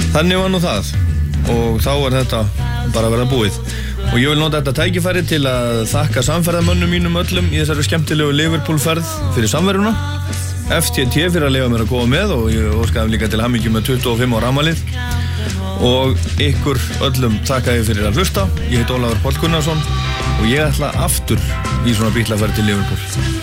Þannig var nú það og þá þetta bara að verða búið og ég vil nota þetta tækifæri til að þakka samferðamönnum mínum öllum í þessari skemmtilegu Liverpool-ferð fyrir samveruna, FTT fyrir að leyfa mér að koma með og ég óskaði líka til hamingju með 25 ára afmælið og ykkur öllum þakka ég fyrir að hlusta. Ég heit Ólafur Páll Gunnarsson og ég ætla aftur í svona bílaferð til Liverpool.